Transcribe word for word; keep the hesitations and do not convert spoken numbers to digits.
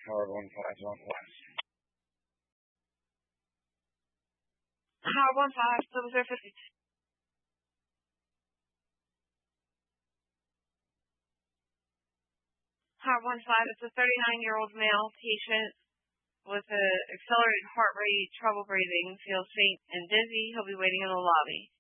Howard one five one West. Howard one five, double zero fifty. Howard one five, it's a thirty-nine-year-old male patient with an accelerated heart rate, trouble breathing, feels faint and dizzy. He'll be waiting in the lobby.